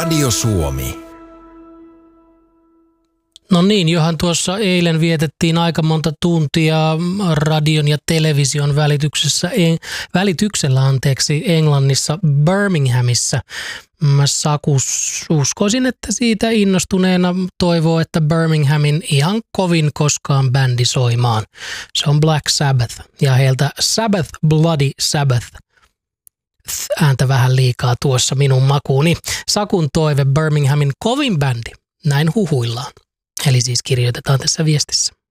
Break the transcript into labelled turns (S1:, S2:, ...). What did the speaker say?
S1: Radio Suomi.
S2: No niin, johan tuossa eilen vietettiin aika monta tuntia radion ja television välityksellä Englannissa Birminghamissa. Mä uskoisin, että siitä innostuneena toivoo, että Birminghamin ihan kovin koskaan bändi soimaan. Se on Black Sabbath ja heiltä Sabbath Bloody Sabbath. Ääntä vähän liikaa tuossa minun makuuni. Sakun toive Birminghamin kovin bändi. Näin huhuillaan. Eli siis kirjoitetaan tässä viestissä.